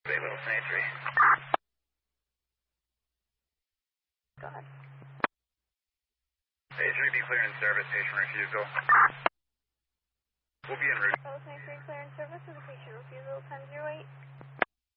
Bay Little 23. Go ahead. Bay 3, be clear in service, patient refusal. We'll be en route. Little 23, clear in service with a patient refusal, 10-08.